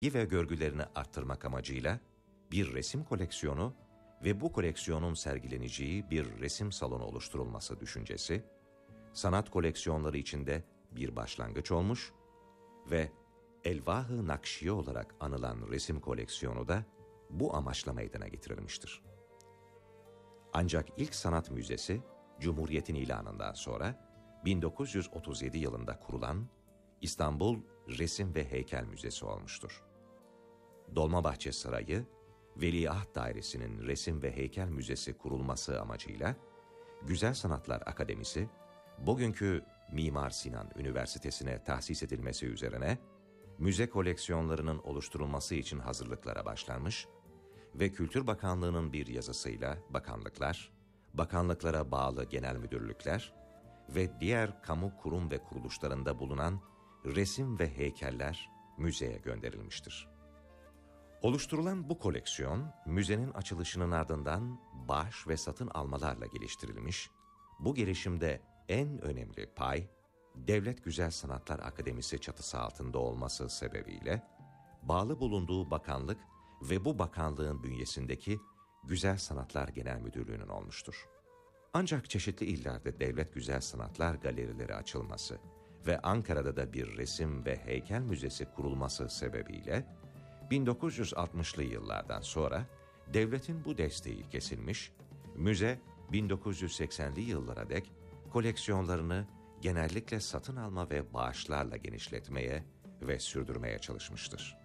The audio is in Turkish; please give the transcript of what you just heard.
ve görgülerini arttırmak amacıyla bir resim koleksiyonu ve bu koleksiyonun sergileneceği bir resim salonu oluşturulması düşüncesi, sanat koleksiyonları içinde bir başlangıç olmuş ve Elvah-ı Nakşiye olarak anılan resim koleksiyonu da bu amaçla meydana getirilmiştir. Ancak ilk sanat müzesi, Cumhuriyet'in ilanından sonra 1937 yılında kurulan İstanbul Resim ve Heykel Müzesi olmuştur. Dolmabahçe Sarayı, Veliaht Dairesi'nin Resim ve Heykel Müzesi kurulması amacıyla Güzel Sanatlar Akademisi, bugünkü Mimar Sinan Üniversitesi'ne tahsis edilmesi üzerine müze koleksiyonlarının oluşturulması için hazırlıklara başlanmış ve Kültür Bakanlığı'nın bir yazısıyla bakanlıklar, bakanlıklara bağlı genel müdürlükler ve diğer kamu kurum ve kuruluşlarında bulunan resim ve heykeller müzeye gönderilmiştir. Oluşturulan bu koleksiyon, müzenin açılışının ardından bağış ve satın almalarla geliştirilmiş, bu gelişimde en önemli pay, Devlet Güzel Sanatlar Akademisi çatısı altında olması sebebiyle, bağlı bulunduğu bakanlık ve bu bakanlığın bünyesindeki Güzel Sanatlar Genel Müdürlüğü'nün olmuştur. Ancak çeşitli illerde Devlet Güzel Sanatlar Galerileri açılması ve Ankara'da da bir resim ve heykel müzesi kurulması sebebiyle, 1960'lı yıllardan sonra devletin bu desteği kesilmiş, müze 1980'li yıllara dek koleksiyonlarını genellikle satın alma ve bağışlarla genişletmeye ve sürdürmeye çalışmıştır.